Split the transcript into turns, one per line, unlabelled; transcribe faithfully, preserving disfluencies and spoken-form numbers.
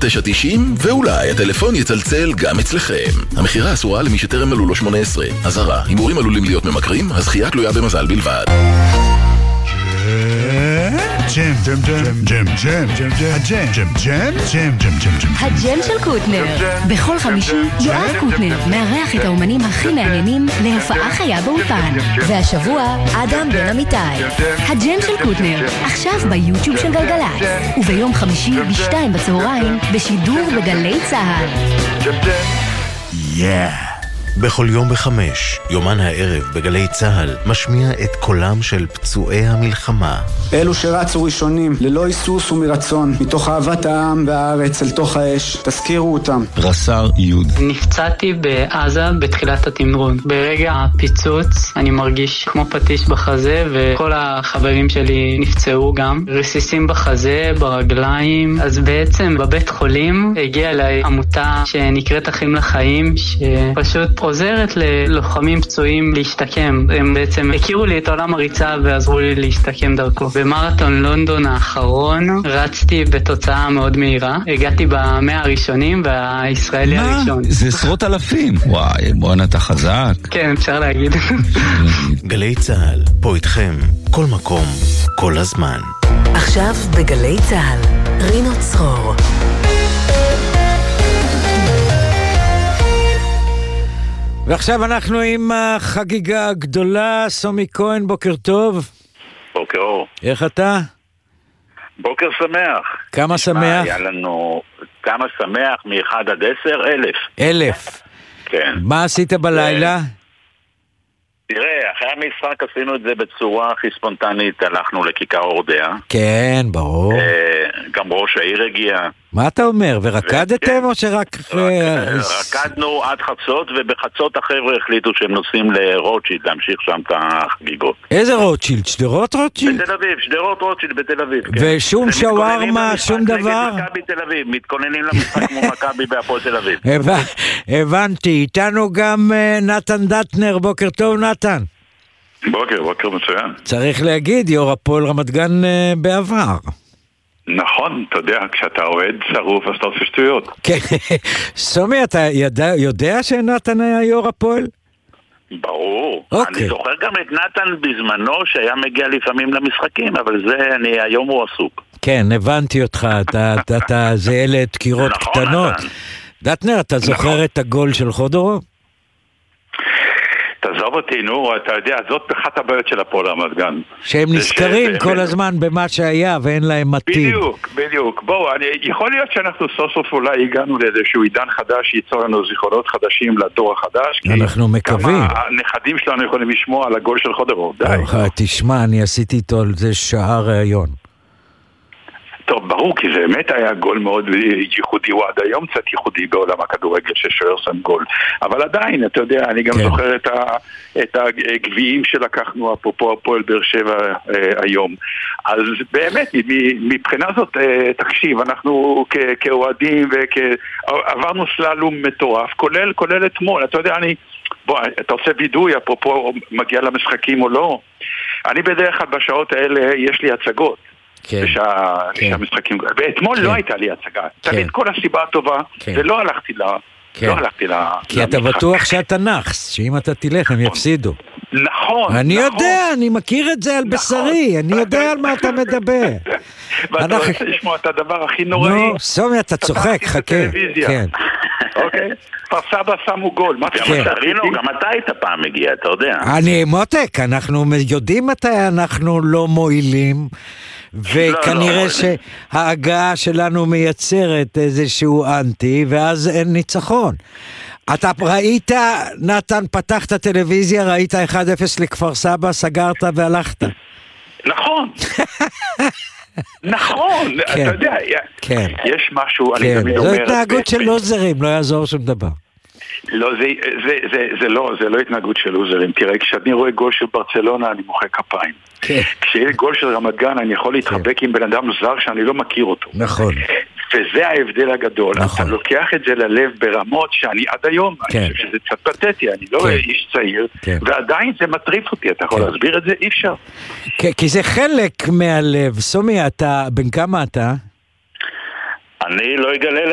תשע תשעים, ואולי הטלפון יצלצל גם אצלכם. המחירה אסורה למי שטרם מלאו לו שמונה עשרה. אזהרה, הימורים עלולים להיות ממכרים, הזכייה תלויה במזל בלבד.
ג'ם, ג'ם, ג'ם, ג'ם, ג'ם, ג'ם, ג'ם, ג'ם, ג'ם, ג'ם, ג'ם, ג'ם, ג'ם.
הג'ם של קוטנר. בכל חמישי יואב קוטנר מארח את האומנים הכי מעניינים להופעה חיה באולפן. והשבוע אדם בן אמיתי. הג'ם של קוטנר, עכשיו ביוטיוב של גלגלצ. וביום חמישי בשתיים בצהריים בשידור בגלי צהל.
יא!
בכל יום בחמש, יומן הערב בגלי צהל, משמיע את קולם של פצועי המלחמה.
אלו שרצו ראשונים, ללא היסוס ומרצון, מתוך אהבת העם והארץ אל תוך האש, תזכירו אותם.
רס"ר יוד.
נפצעתי בעזה בתחילת התמרון. ברגע הפיצוץ אני מרגיש כמו פטיש בחזה, וכל החברים שלי נפצעו גם. רסיסים בחזה, ברגליים. אז בעצם בבית חולים הגיעה אליי עמותה שנקראת אחים לחיים, שפשוט עוזרת ללוחמים פצועים להשתקם. הם בעצם הכירו לי את עולם הריצה ועזרו לי להשתקם דרכו. במרתון לונדון האחרון רצתי בתוצאה מאוד מהירה. הגעתי במאה הראשונים והישראלי
מה?
הראשון.
זה עשרות אלפים. וואי, בוא נתה חזק.
כן, אפשר להגיד.
גלי צהל, פה איתכם, כל מקום, כל הזמן.
עכשיו בגלי צהל, רינו צרור.
ועכשיו אנחנו עם החגיגה הגדולה. סומי כהן, בוקר טוב.
בוקר אור.
איך אתה?
בוקר שמח.
כמה שמח?
היה לנו כמה שמח מ-אחד עד עשר? אלף.
אלף.
כן.
מה עשית בלילה?
תראה, אחרי המשחק עשינו את זה בצורה הכי ספונטנית, הלכנו לכיכר אורדע.
כן, ברור.
גם ראש העיר הגיע.
מה אתה אומר? ורקדתם או שרק...
רקדנו עד חצות, ובחצות החבר'ה החליטו שהם נוסעים לרוטשילד, להמשיך שם את החגיגות.
איזה רוטשילד? שדרות רוטשילד?
בתל אביב, שדרות רוטשילד בתל אביב.
ושום שווארמה, שום דבר?
נגד מכבי תל אביב, מתכוננים למשחק כמו מכבי בהפועל תל אביב.
הבנתי, איתנו גם נתן דטנר, בוקר טוב נתן.
בוקר, בוקר מצוין.
צריך להגיד, יו"ר הפועל רמת גן בעבר.
נכון, אתה יודע, כשאתה אוהד שרוף אז אתה עושה שטויות.
כן, סומי, אתה יודע שנתן היה יו"ר הפועל?
ברור. אני זוכר גם את נתן בזמנו שהיה מגיע לפעמים למשחקים, אבל זה, אני, היום הוא עסוק.
כן, הבנתי אותך, אתה, זה אלה דקירות קטנות. דטנר, אתה זוכר את הגול של חודורוב?
תעזוב אותי, נו, אתה יודע, זאת אחת הבעיות של הפועל רמת גן.
שהם נזכרים כל הזמן במה שהיה ואין להם מתאים.
בדיוק, בדיוק. בואו, יכול להיות שאנחנו סוף סוף אולי הגענו לאיזשהו עידן חדש שייצור לנו זיכרונות חדשים לדור החדש.
אנחנו מקווים.
כמה הנכדים שלנו יכולים לשמוע על הגול של חודרוב, די.
תשמע, אני עשיתי איתו על זה שעה ראיון.
טוב, ברור, כי זה באמת היה גול מאוד ייחודי, הוא עד היום קצת ייחודי בעולם הכדורגל ששוער שם גול. אבל עדיין, אתה יודע, אני גם כן. זוכר את, ה, את הגביעים שלקחנו, אפרופו הפועל באר שבע אה, היום. אז באמת, מבחינה זאת, אה, תקשיב, אנחנו כ, כאוהדים ועברנו סללום מטורף, כולל, כולל אתמול. אתה יודע, אני, בוא, אתה עושה וידוי, אפרופו מגיע למשחקים או לא. אני בדרך כלל בשעות האלה, יש לי הצגות. שהמשחקים, ואתמול לא הייתה לי הצגה, תמיד כל הסיבה הטובה, ולא הלכתי לה, לא הלכתי לה,
כי אתה בטוח שאתה נחס, שאם אתה תלך הם יפסידו.
נכון,
אני יודע, אני מכיר את זה על בשרי, אני יודע על מה אתה מדבר.
ואתה רוצה לשמוע את הדבר הכי נוראי.
נו, סומי, אתה צוחק, חכה. כן.
אוקיי? פרסבא שמו גול.
גם אתה היית פעם מגיע, אתה יודע.
אני מותק, אנחנו יודעים מתי אנחנו לא מועילים, וכנראה שההגעה שלנו מייצרת איזשהו אנטי, ואז אין ניצחון. אתה ראית, נתן, פתחת טלוויזיה, ראית אחד אפס לכפר סבא, סגרת והלכת.
נכון. נכון, אתה יודע, יש משהו, אני תמיד אומר...
זו התנהגות של לוזרים, לא יעזור שום דבר.
לא, זה, זה, זה, זה לא, זה לא התנהגות של לוזרים. תראה, כשאני רואה גול של ברצלונה, אני מוחא כפיים. כשיהיה גול של רמת גן, אני יכול להתחבק עם בן אדם זר שאני לא מכיר אותו.
נכון.
וזה ההבדל הגדול. אתה לוקח את זה ללב ברמות שאני עד היום, אני חושב שזה קצת פתטי, אני לא איש צעיר, ועדיין זה מטריף אותי. אתה יכול להסביר את זה? אי אפשר.
כי זה חלק מהלב. סומי, אתה, בן כמה אתה?
אני לא אגלה